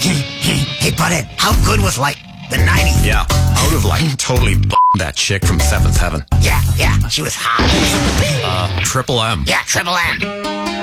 Hey, butthead, how good was, like, the 90s? Yeah, I would have, like, totally that chick from Seventh Heaven. Yeah, she was hot. Triple M. Yeah, Triple M.